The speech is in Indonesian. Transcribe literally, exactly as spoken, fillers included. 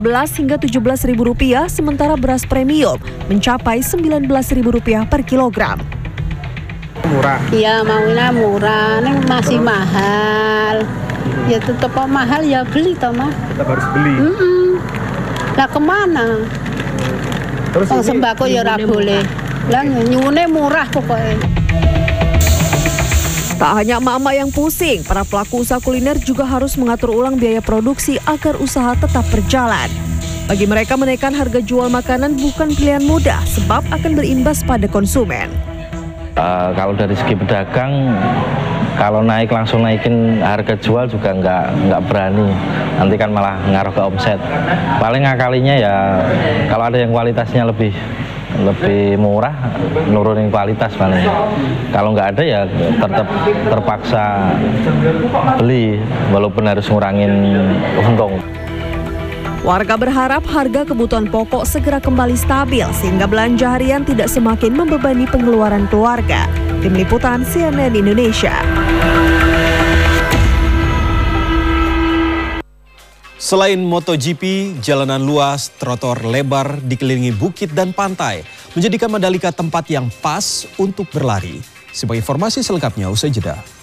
belas hingga tujuh belas ribu rupiah, sementara beras premium mencapai sembilan belas ribu rupiah per kilogram. Murah? Ya maunya murah, ini masih mahal. Ya tetap mahal ya beli toh mah. Tetap harus beli. Mm -mm. Lah kemana? Terus Pang sembako ya ora boleh. Lah nyune murah pokoknya. Tak hanya emak-emak yang pusing, para pelaku usaha kuliner juga harus mengatur ulang biaya produksi agar usaha tetap berjalan. Bagi mereka, menaikkan harga jual makanan bukan pilihan mudah sebab akan berimbas pada konsumen. Uh, kalau dari segi pedagang, kalau naik langsung naikin harga jual juga nggak nggak berani, nanti kan malah ngaruh ke omset. Paling ngakalinya ya kalau ada yang kualitasnya lebih lebih murah, nurunin kualitas paling. Kalau nggak ada ya tetap terpaksa beli walaupun harus ngurangin untung. Warga berharap harga kebutuhan pokok segera kembali stabil sehingga belanja harian tidak semakin membebani pengeluaran keluarga. Tim Liputan C N N Indonesia. Selain MotoGP, jalanan luas, trotoar lebar, dikelilingi bukit dan pantai, menjadikan Mandalika tempat yang pas untuk berlari. Simak informasi selengkapnya usai jeda.